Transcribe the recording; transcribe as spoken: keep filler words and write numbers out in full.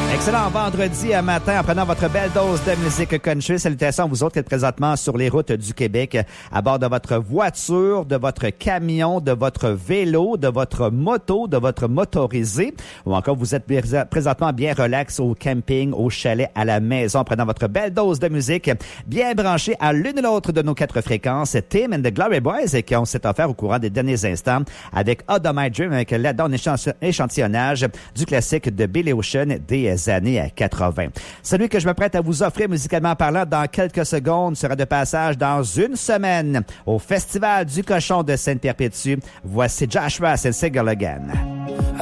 Excellent vendredi à matin en prenant votre belle dose de musique country. Salutations à vous autres qui êtes présentement sur les routes du Québec, à bord de votre voiture, de votre camion, de votre vélo, de votre moto, de votre motorisé, ou encore vous êtes présentement bien relax au camping, au chalet, à la maison, en prenant votre belle dose de musique, bien branchée à l'une ou l'autre de nos quatre fréquences. Tim and the Glory Boys qui ont s'est offert au courant des derniers instants avec Out of My Dream, avec là-dedans un échantillonnage du classique de Billy Ocean des années quatre-vingt. Celui que je me prête à vous offrir musicalement parlant dans quelques secondes sera de passage dans une semaine au Festival du Cochon de Sainte-Perpétue. Voici Joshua and Single Again.